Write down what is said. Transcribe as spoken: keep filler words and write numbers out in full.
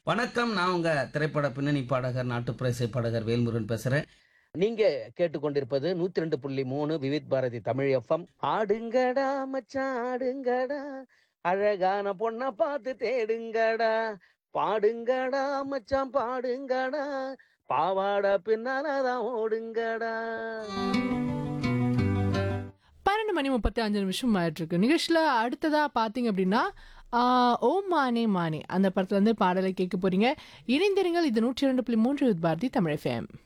வணக்கம். நான் உங்க திரைப்பட பின்னணி பாடகர், நாட்டுப்புற இசை பாடகர் வேல்முருகன் பேசுறேன். நீங்க கேட்டுக்கொண்டிருப்பது நூற்றி இரண்டு புள்ளி மூன்று விவித் பாரதி தமிழ் எஃப்எம். ஆடுங்கடா மச்சான் ஆடுங்கடா, அழகான பொண்ண பார்த்து தேடுங்கடா, பாடுங்கடா மச்சான் பாடுங்கடா, பாவாடை பின்னாலதான் ஓடுங்கடா. பன்னிரண்டு மணி முப்பத்தி ஐந்து நிமிஷம் ஆயிட்டிருக்கு. நிகழ்ச்சியில அடுத்ததா பார்த்தீங்க அப்படின்னா, ஆ "ஓ மானே மானே" அந்த படத்துலருந்து பாடலை கேட்க போறீங்க. இணைந்திருங்கள். இது நூற்றி இரண்டு புள்ளி மூன்று வித் பாரதி தமிழ் எஃப்எம்.